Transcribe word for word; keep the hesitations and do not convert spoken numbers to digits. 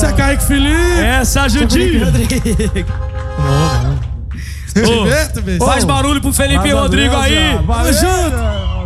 Essa é Kaique Felipe. Essa é a Judinho. Ô, Faz barulho pro Felipe e Rodrigo aí. Tamo junto.